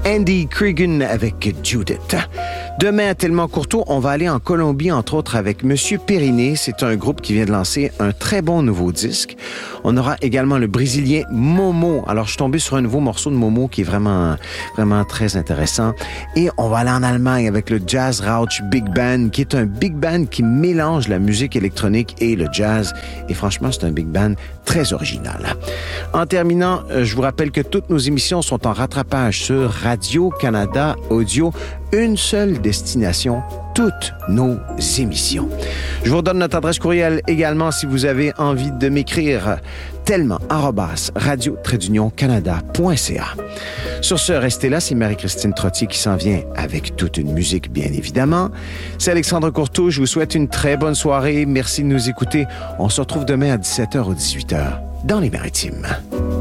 Andy Cregan avec Judith. Demain, à Tellement Courteau, on va aller en Colombie, entre autres, avec Monsieur Périnée. C'est un groupe qui vient de lancer un très bon nouveau disque. On aura également le Brésilien Momo. Alors, je suis tombé sur un nouveau morceau de Momo qui est vraiment très intéressant. Et on va aller en Allemagne avec le Jazz Rauch Big Band, qui est un big band qui mélange la musique électronique et le jazz. Et franchement, c'est un big band très original. En terminant, je vous rappelle que toutes nos émissions sont en rattrapage sur Radio-Canada Audio. Une seule destination, toutes nos émissions. Je vous redonne notre adresse courriel également si vous avez envie de m'écrire tellement@radio-canada.ca. Sur ce, restez là, c'est Marie-Christine Trottier qui s'en vient avec toute une musique, bien évidemment. C'est Alexandre Courteau, je vous souhaite une très bonne soirée. Merci de nous écouter. On se retrouve demain à 17h ou 18h dans les Maritimes.